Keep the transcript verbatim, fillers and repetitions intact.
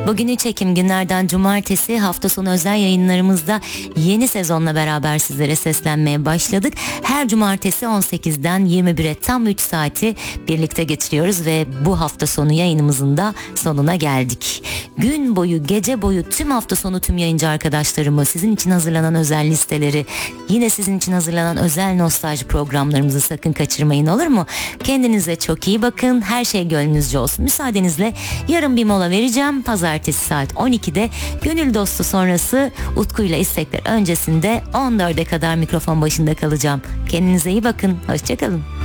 Bugün üç Ekim günlerden cumartesi, hafta sonu özel yayınlarımızda yeni sezonla beraber sizlere seslenmeye başladık. Her cumartesi on sekizden yirmi bire tam üç saati birlikte geçiriyoruz ve bu hafta sonu yayınımızın da sonuna geldik. Gün boyu, gece boyu, tüm hafta sonu tüm yayıncı arkadaşlarımı, sizin için hazırlanan özel listeleri, yine sizin için hazırlanan özel nostalji programlarımızı sakın kaçırmayın, olur mu? Kendinize çok iyi bakın. Her şey gönlünüzce olsun. Müsaadenizle yarın bir mola vereceğim. Pazartesi saat on ikide Gönül Dostu sonrası, Utku ile istekler öncesinde on dörde kadar mikrofon başında kalacağım. Kendinize iyi bakın. Hoşçakalın.